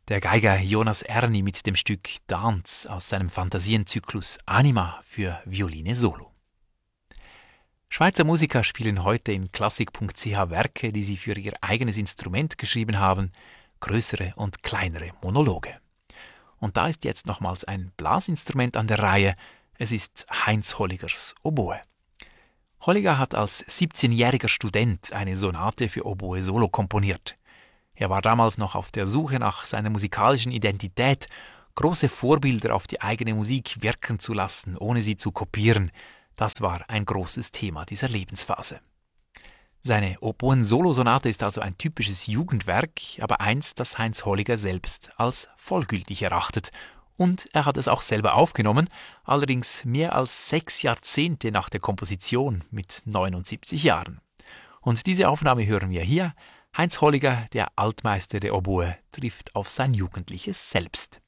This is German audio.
Der Geiger Jonas Erni mit dem Stück Dance aus seinem Fantasienzyklus Anima für Violine Solo. Schweizer Musiker spielen heute in klassik.ch Werke, die sie für ihr eigenes Instrument geschrieben haben, größere und kleinere Monologe. Und da ist jetzt nochmals ein Blasinstrument an der Reihe, es ist Heinz Holligers Oboe. Holliger hat als 17-jähriger Student eine Sonate für Oboe Solo komponiert. Er war damals noch auf der Suche nach seiner musikalischen Identität, große Vorbilder auf die eigene Musik wirken zu lassen, ohne sie zu kopieren. Das war ein großes Thema dieser Lebensphase. Seine Oboen-Solo-Sonate ist also ein typisches Jugendwerk, aber eins, das Heinz Holliger selbst als vollgültig erachtet. Und er hat es auch selber aufgenommen, allerdings mehr als 6 Jahrzehnte nach der Komposition mit 79 Jahren. Und diese Aufnahme hören wir hier. Heinz Holliger, der Altmeister der Oboe, trifft auf sein jugendliches Selbst.